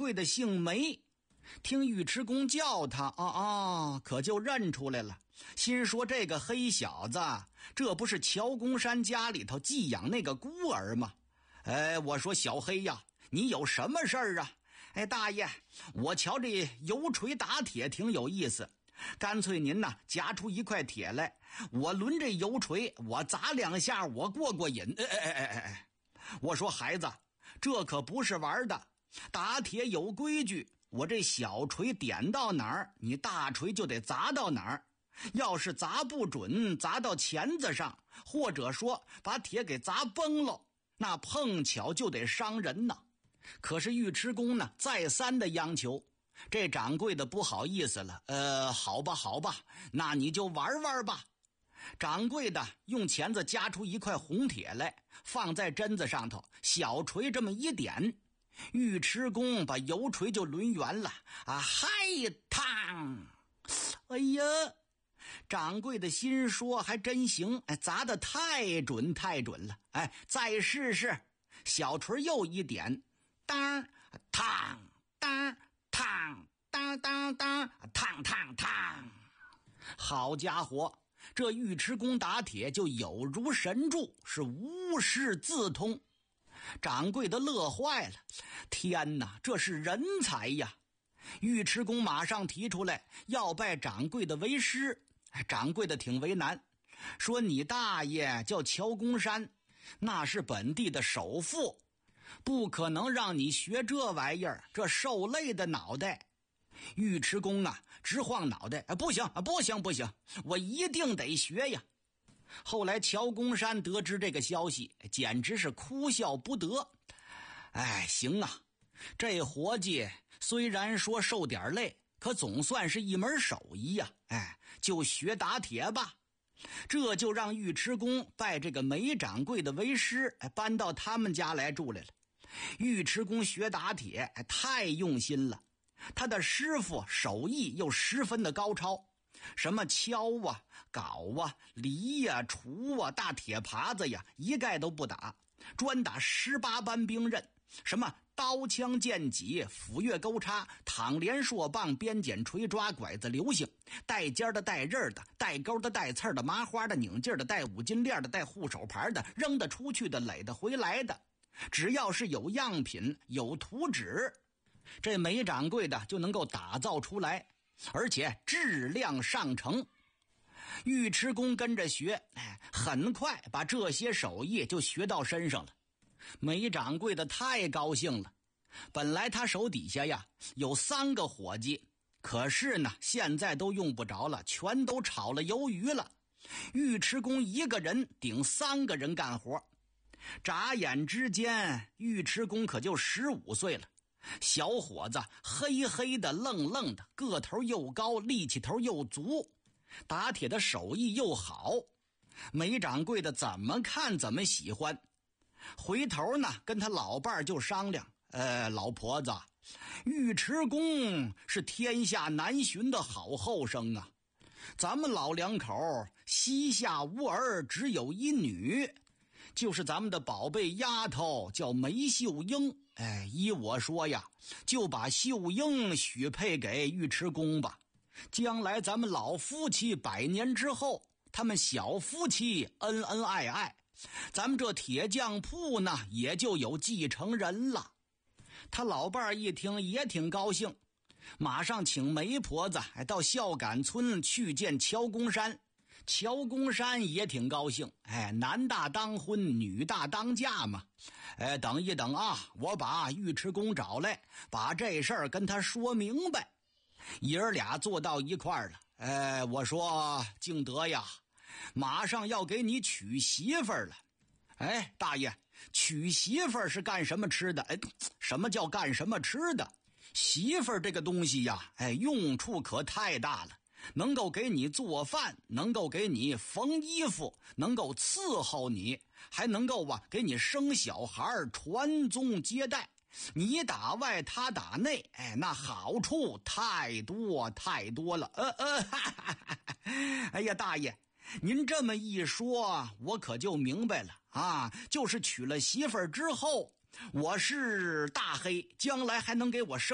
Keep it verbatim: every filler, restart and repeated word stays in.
柜的姓梅，听尉迟恭叫他啊啊，可就认出来了，心说这个黑小子，这不是乔公山家里头寄养那个孤儿吗？哎，我说小黑呀，你有什么事儿啊？哎，大爷，我瞧这油锤打铁挺有意思，干脆您呐夹出一块铁来，我抡这油锤，我砸两下，我过过瘾。哎哎哎哎哎，我说孩子，这可不是玩的，打铁有规矩，我这小锤点到哪儿，你大锤就得砸到哪儿。要是砸不准，砸到钳子上，或者说把铁给砸崩了，那碰巧就得伤人呐。可是尉迟恭呢再三的央求，这掌柜的不好意思了，呃，好吧好吧，那你就玩玩吧。掌柜的用钳子夹出一块红铁来，放在针子上头，小锤这么一点，尉迟恭把油锤就抡圆了啊！嗨烫！哎呀，掌柜的心说还真行，哎，砸得太准太准了，哎，再试试。小锤又一点，当烫当烫当当当烫烫烫！好家伙，这尉迟恭打铁就有如神助，是无师自通。掌柜的乐坏了，天哪，这是人才呀！尉迟恭马上提出来要拜掌柜的为师。掌柜的挺为难，说你大爷叫乔公山，那是本地的首富，不可能让你学这玩意儿，这受累的脑袋。尉迟恭啊直晃脑袋，不行不行不行，我一定得学呀。后来乔公山得知这个消息，简直是哭笑不得。哎，行啊，这活计虽然说受点累，可总算是一门手艺呀，哎，就学打铁吧。这就让尉迟恭拜这个梅掌柜的为师，搬到他们家来住来了。尉迟恭学打铁太用心了，他的师傅手艺又十分的高超，什么敲啊、镐啊、犁呀、锄啊、大铁耙子呀，一概都不打，专打十八般兵刃，什么刀枪剑戟、斧钺钩叉、躺连槊棒、鞭锏锤抓、拐子流星，带尖的、带刃的、带钩的、带刺的、麻花的、拧劲的、带五金链的、带护手牌的、扔得出去的、垒得回来的，只要是有样品、有图纸，这梅掌柜的就能够打造出来，而且质量上乘。尉迟恭跟着学，哎，很快把这些手艺就学到身上了。梅掌柜的太高兴了，本来他手底下呀有三个伙计，可是呢现在都用不着了，全都炒了鱿鱼了。尉迟恭一个人顶三个人干活，眨眼之间尉迟恭可就十五岁了。小伙子黑黑的愣愣的，个头又高，力气头又足，打铁的手艺又好，梅掌柜的怎么看怎么喜欢。回头呢跟他老伴儿就商量，呃，老婆子，尉迟恭是天下难寻的好后生啊，咱们老两口膝下无儿，只有一女，就是咱们的宝贝丫头叫梅秀英。哎，依我说呀，就把秀英许配给尉迟恭吧，将来咱们老夫妻百年之后，他们小夫妻恩恩爱爱，咱们这铁匠铺呢也就有继承人了。他老伴儿一听也挺高兴，马上请媒婆子到孝感村去见乔公山。乔公山也挺高兴，哎，男大当婚，女大当嫁嘛。哎，等一等啊，我把尉迟恭找来，把这事儿跟他说明白。爷儿俩坐到一块儿了。哎，我说敬德呀，马上要给你娶媳妇儿了。哎，大爷，娶媳妇儿是干什么吃的？哎，什么叫干什么吃的？媳妇儿这个东西呀，哎，用处可太大了。能够给你做饭，能够给你缝衣服，能够伺候你，还能够啊给你生小孩，传宗接代。你打外他打内，哎，那好处太多太多了。呃呃哈哈哈哎呀，大爷，您这么一说，我可就明白了啊，就是娶了媳妇儿之后，我是大黑，将来还能给我生